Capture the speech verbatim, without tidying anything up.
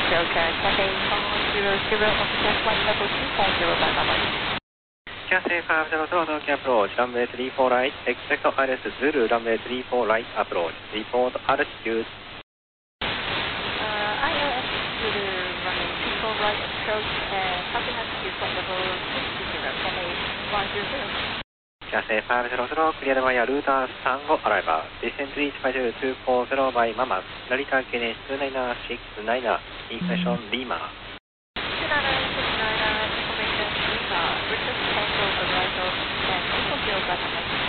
Joker, Cathay five zero zero, officer flight level two five zero, bye bye. Cathay five zero zero, Tokyo approach, runway three four right, expect I L S Zulu, runway three four right approach, report altitude. Uh, I L S Zulu, runway three four right approach, and passing altitude flight level six two zero, Cathay five zero zero. Cathay five zero zero, cleared via router Tango arrival, descent reach five zero two four zero by Mama, Narita K N H two nine six nine, information Lima. two nine six nine, information Lima, request Tango arrival, and Echo zero by Mama.